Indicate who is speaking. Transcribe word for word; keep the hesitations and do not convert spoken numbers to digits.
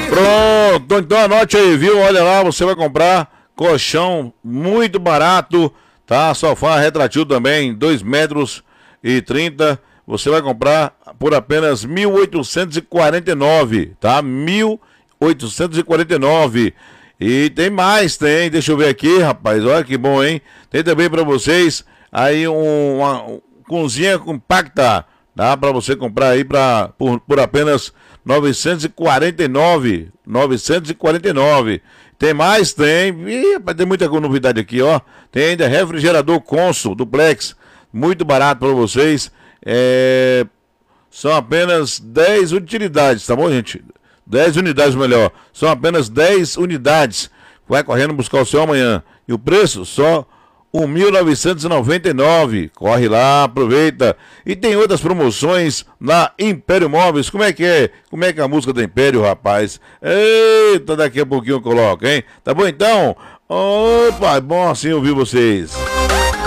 Speaker 1: Pronto, então anote aí, viu? Olha lá, você vai comprar colchão muito barato, tá? Sofá retrátil também, dois metros e trinta. Você vai comprar por apenas mil oitocentos e quarenta e nove, tá? mil oitocentos e quarenta e nove. E tem mais, tem, deixa eu ver aqui, rapaz, olha que bom, hein? Tem também para vocês aí um, uma um, cozinha compacta, tá? Para você comprar aí pra, por, por apenas novecentos e quarenta e nove, novecentos e quarenta e nove. Tem mais? Tem. Ih, rapaz, tem muita novidade aqui, ó. Tem ainda refrigerador Consul, duplex, muito barato para vocês. É... São apenas dez utilidades, tá bom, gente? dez unidades melhor. São apenas dez unidades. Vai correndo buscar o seu amanhã. E o preço só mil novecentos e noventa e nove. Corre lá, aproveita. E tem outras promoções na Império Móveis. Como é que é? Como é que é a música do Império, rapaz? Eita, daqui a pouquinho eu coloco, hein? Tá bom então? Opa, é bom assim ouvir vocês.